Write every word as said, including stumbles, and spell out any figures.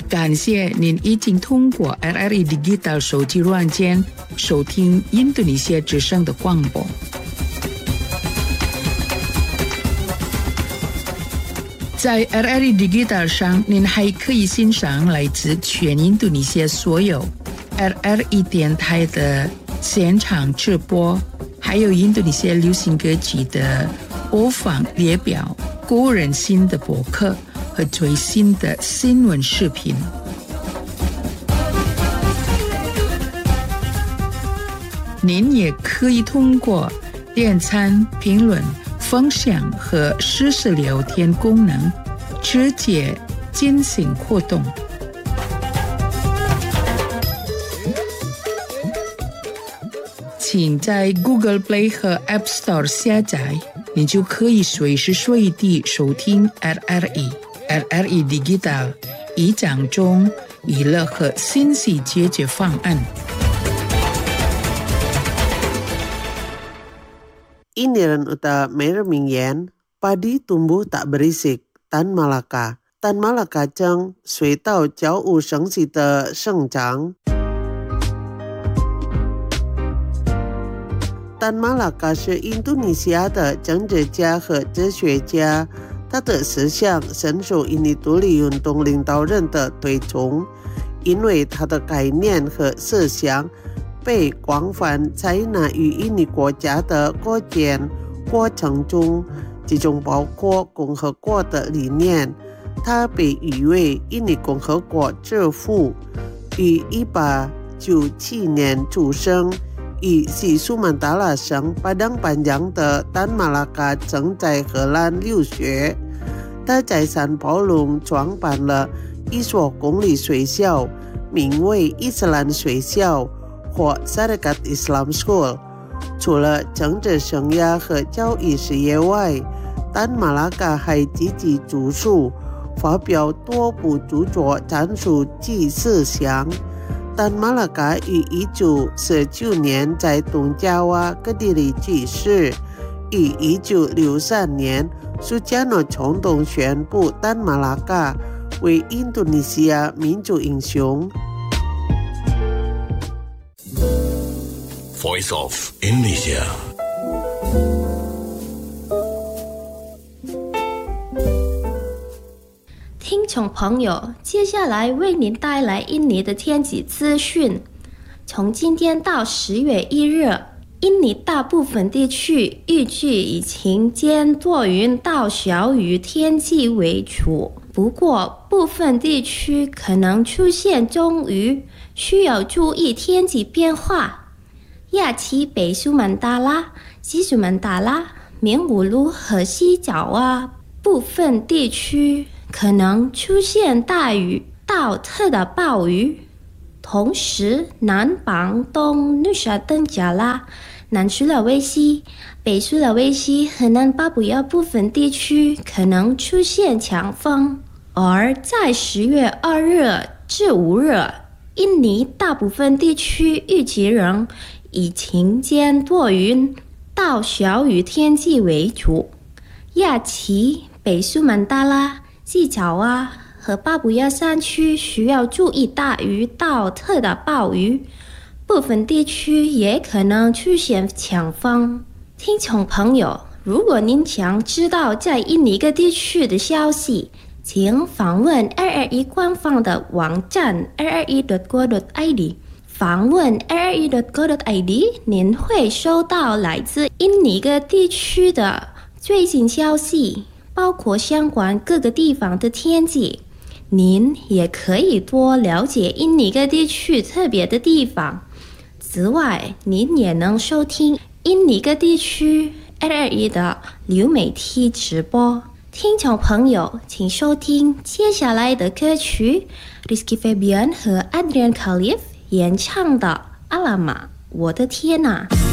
感谢您已经通过 R R I Digital 手机软件收听印度尼西亚之声的广播。在 R R I Digital 上，您还可以欣赏来自全印度尼西亚所有 R R I 电台的现场直播，还有印度尼西亚流行歌曲的播放列表、个人新的博客和最新的新闻视频。您也可以通过点赞、评论、分享和实时聊天功能直接进行互动。请在 Google Play 和 App Store 下载，你就可以随时随地收听 R R I、R R I Digital 以讲中娱乐和信息解决方案。 Iniran uta Mer Mingyan, padi tumbuh tak berisik, Tan Malaka. Tan Malaka 称水稻悄无声息的生长。Tan Malaka 是印度尼西亚的政治家和哲学家，他的思想深受印尼独立运动领导人的推崇，因为他的概念和思想被广泛采纳于印尼国家的构建过程中，其中包括共和国的理念。他被誉为印尼共和国之父，于一八九七年出生。与西苏曼达拉省巴当班扬的丹马拉卡曾在荷兰留学。他在三堡龙创办了一所公立学校，名为伊斯兰学校或 Syarikat Islam School。除了政治生涯和教育事业外，丹马拉卡还积极著述，发表多部著作阐述其思想。丹马拉卡于一九四九年在东爪哇各地里去世，于一九六三年苏加诺总统宣布丹马拉卡为印度尼西亚民族英雄。 Voice of Indonesia。 听众朋友，接下来为您带来印尼的天气资讯。从今天到十月一日，印尼大部分地区预计以晴间多云到小雨天气为主，不过部分地区可能出现中雨，需要注意天气变化。亚齐北苏门答腊、西苏门答腊、名古屋和西爪哇部分地区可能出现大雨到特大暴雨，同时南邦东努沙登加拉、南苏拉威西、北苏拉威西和南巴布亚部分地区可能出现强风。而在十月二日至五日，印尼大部分地区预计仍以晴间多云到小雨天气为主。亚齐、北苏门答腊、西爪哇和巴布亚山区需要注意大雨到特大暴雨，部分地区也可能出现强风。听众朋友，如果您想知道在印尼各地区的消息，请访问 R R I 官方的网站 r r i dot go dot i d。 访问 r r i dot go dot i d， 您会收到来自印尼各地区的最新消息，包括相关各个地方的天气。您也可以多了解印尼各地区特别的地方。此外，您也能收听印尼各地区 R R I 的流媒体直播。听众朋友，请收听接下来的歌曲 Rizky Febian 和 Adrian Khalif 演唱的《阿拉玛》，我的天哪！